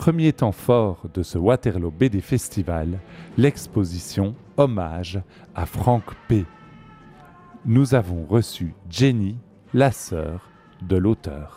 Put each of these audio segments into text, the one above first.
premier temps fort de ce Waterloo BD Festival, l'exposition Hommage à Franck P. Nous avons reçu Jenny, la sœur de l'auteur.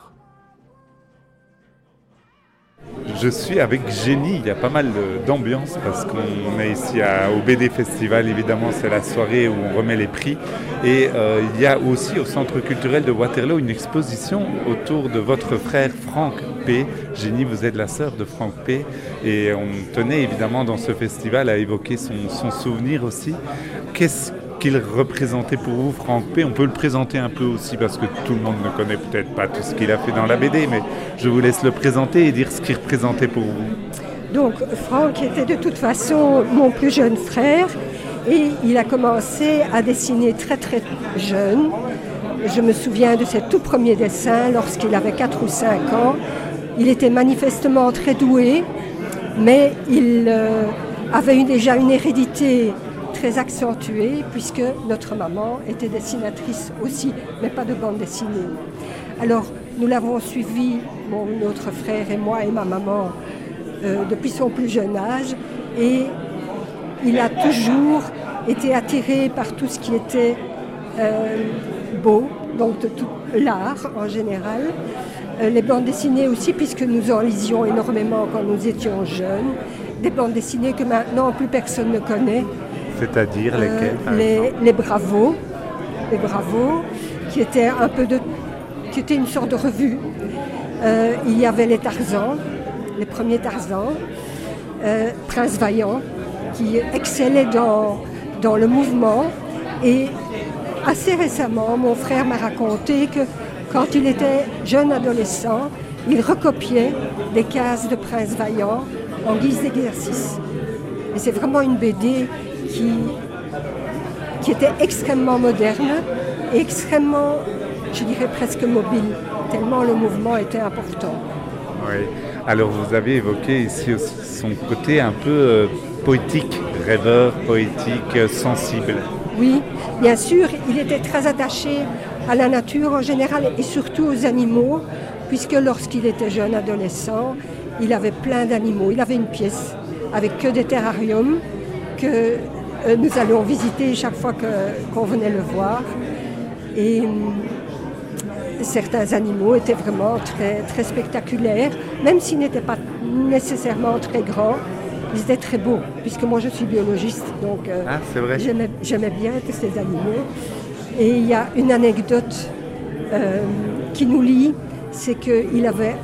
Je suis avec Jenny, il y a pas mal d'ambiance parce qu'on est ici au BD Festival, évidemment c'est la soirée où on remet les prix et il y a aussi au Centre culturel de Waterloo une exposition autour de votre frère Franck P. Jenny, vous êtes la sœur de Franck P. et on tenait évidemment dans ce festival à évoquer son souvenir aussi. Qu'est-ce qu'il représentait pour vous, Franck P? On peut le présenter un peu aussi parce que tout le monde ne connaît peut-être pas tout ce qu'il a fait dans la BD, mais je vous laisse le présenter et dire ce qu'il représentait pour vous. Donc Franck était de toute façon mon plus jeune frère et il a commencé à dessiner très très jeune. Je me souviens de ses tout premiers dessins lorsqu'il avait 4 ou 5 ans. Il était manifestement très doué, mais il avait déjà une hérédité très accentuée puisque notre maman était dessinatrice aussi, mais pas de bande dessinée. Alors nous l'avons suivi, notre frère et moi et ma maman, depuis son plus jeune âge et il a toujours été attiré par tout ce qui était beau, donc de tout l'art en général. Les bandes dessinées aussi, puisque nous en lisions énormément quand nous étions jeunes, des bandes dessinées que maintenant plus personne ne connaît. C'est-à-dire lesquels les Bravos, qui étaient qui étaient une sorte de revue. Il y avait les Tarzans, les premiers Tarzans, Prince Vaillant, qui excellait dans le mouvement. Et assez récemment, mon frère m'a raconté que quand il était jeune adolescent, il recopiait des cases de Prince Vaillant en guise d'exercice. Et c'est vraiment une BD qui était extrêmement moderne et extrêmement, je dirais presque mobile, tellement le mouvement était important. Oui. Alors vous avez évoqué ici aussi son côté un peu poétique, rêveur, poétique, sensible. Oui, bien sûr, il était très attaché à la nature en général et surtout aux animaux, puisque lorsqu'il était jeune adolescent, il avait plein d'animaux. Il avait une pièce avec que des terrariums que nous allions visiter chaque fois qu'on venait le voir. Et certains animaux étaient vraiment très, très spectaculaires, même s'ils n'étaient pas nécessairement très grands. Ils étaient très beaux, puisque moi je suis biologiste, donc c'est vrai. J'aimais bien tous ces animaux. Et il y a une anecdote qui nous lie, c'est qu'il avait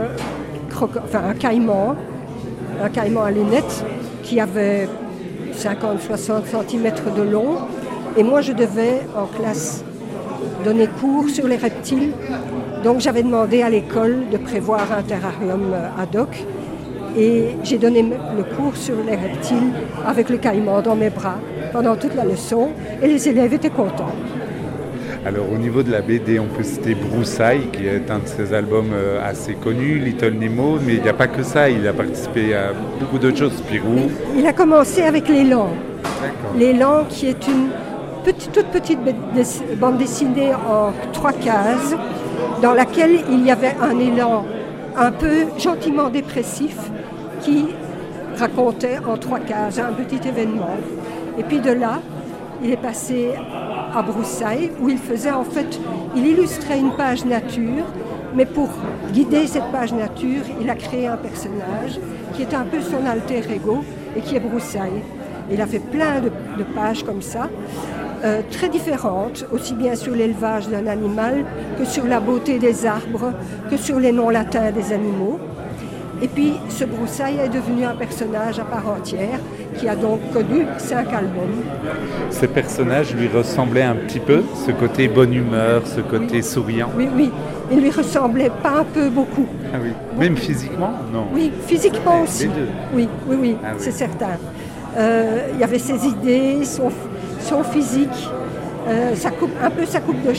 un caïman à lunettes qui avait 50-60 cm de long. Et moi je devais en classe donner cours sur les reptiles. Donc j'avais demandé à l'école de prévoir un terrarium ad hoc. Et j'ai donné le cours sur les reptiles avec le caïman dans mes bras pendant toute la leçon et les élèves étaient contents. Alors au niveau de la BD, on peut citer Broussailles, qui est un de ses albums assez connus, Little Nemo, mais il n'y a pas que ça, il a participé à beaucoup d'autres choses, Spirou. Il a commencé avec L'élan. D'accord. L'élan qui est une toute petite bande dessinée en 3 cases dans laquelle il y avait un élan un peu gentiment dépressif qui racontait en 3 cases un petit événement. Et puis de là, il est passé à Broussailles où il illustrait une page nature, mais pour guider cette page nature, il a créé un personnage qui est un peu son alter ego et qui est Broussailles. Il a fait plein de pages comme ça, très différentes, aussi bien sur l'élevage d'un animal que sur la beauté des arbres, que sur les noms latins des animaux. Et puis ce Broussailles est devenu un personnage à part entière qui a donc connu 5 albums. Ces personnages lui ressemblaient un petit peu, ce côté bonne humeur, ce côté souriant. Oui, il lui ressemblait pas un peu, beaucoup. Ah oui. Même physiquement? Non. Oui, physiquement aussi. Les deux. Oui, Ah oui. C'est certain. Il y avait ses idées, son physique, sa coupe de